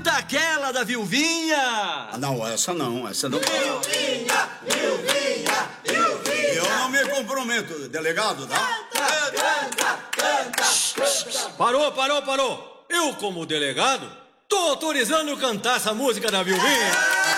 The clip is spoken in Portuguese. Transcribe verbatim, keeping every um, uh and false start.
Canta aquela da Vilvinha! Ah, não, essa não, essa não. Vilvinha, Vilvinha, Vilvinha. Eu não me comprometo, delegado, tá? Canta, canta, canta, canta. Parou, parou, parou! Eu, como delegado, tô autorizando cantar essa música da Vilvinha!